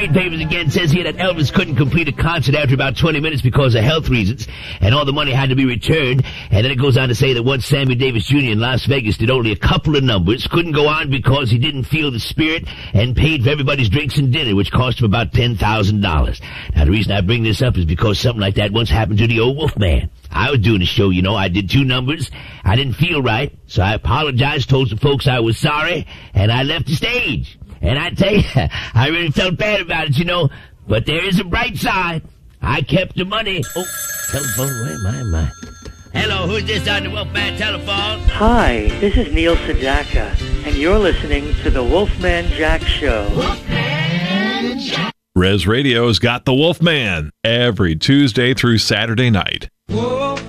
Papers again says here that Elvis couldn't complete a concert after about 20 minutes because of health reasons, and all the money had to be returned. And then it goes on to say that once Sammy Davis Jr. in Las Vegas did only a couple of numbers, couldn't go on because he didn't feel the spirit, and paid for everybody's drinks and dinner, which cost him about $10,000. Now, the reason I bring this up is because something like that once happened to the old Wolfman. I was doing a show, I did 2 numbers. I didn't feel right, so I apologized, told the folks I was sorry, and I left the stage. And I tell you, I really felt bad about it, But there is a bright side. I kept the money. Oh, telephone, where am I? Hello, who's this on the Wolfman telephone? Hi, this is Neil Sedaka, and you're listening to the Wolfman Jack Show. Wolfman Jack. Res Radio's got the Wolfman every Tuesday through Saturday night. Whoa.